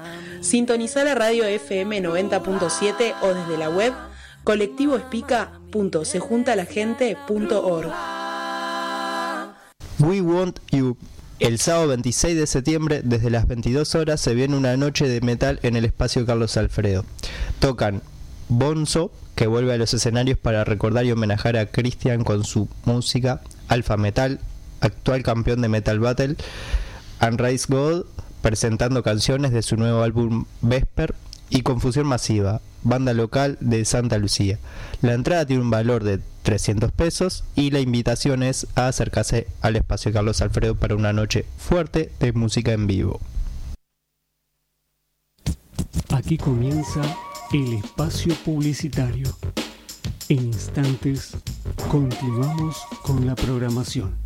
Sintonizá la radio FM 90.7 o desde la web colectivoespica.sejuntalagente.org. We Want You. El sábado 26 de septiembre, desde las 22 horas, se viene una noche de metal en el espacio Carlos Alfredo. Tocan Bonzo, que vuelve a los escenarios para recordar y homenajear a Cristian con su música, Alpha Metal, actual campeón de Metal Battle, and Rise God, presentando canciones de su nuevo álbum Vesper, y Confusión Masiva, banda local de Santa Lucía. La entrada tiene un valor de 300 pesos y la invitación es a acercarse al espacio Carlos Alfredo para una noche fuerte de música en vivo. Aquí comienza el espacio publicitario. En instantes continuamos con la programación.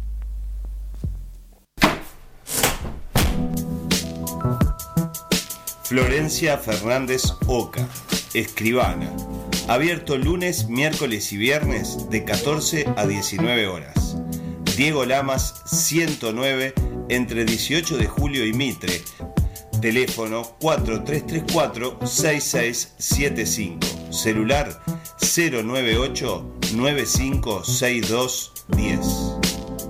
Florencia Fernández Oca, escribana. Abierto lunes, miércoles y viernes de 14 a 19 horas. Diego Lamas 109 entre 18 de julio y Mitre. Teléfono 4334-6675. Celular 098-956210.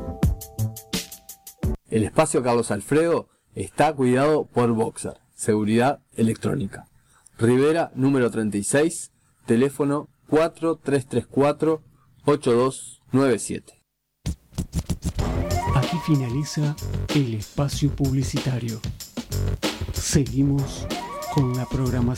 El espacio Carlos Alfredo está cuidado por Boxer, seguridad electrónica. Rivera, número 36, teléfono 4334-8297. Aquí finaliza el espacio publicitario. Seguimos con la programación.